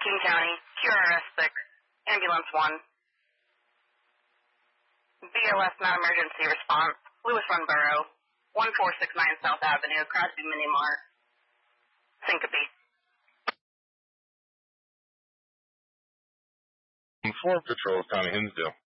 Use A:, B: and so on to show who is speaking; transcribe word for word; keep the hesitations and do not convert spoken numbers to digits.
A: King County, Q R S six, Ambulance one. B L S non-emergency response, Lewis Run Borough, one four six nine South Avenue, Crosby Mini Mart, Syncope.
B: four Patrol, County Hinsdale.